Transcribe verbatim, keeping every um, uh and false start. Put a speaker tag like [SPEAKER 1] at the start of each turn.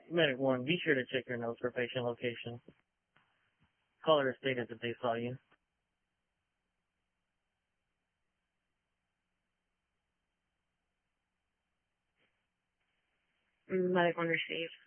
[SPEAKER 1] Medic one, be sure to check your notes for patient location. Caller stated that they saw you.
[SPEAKER 2] Medic one received.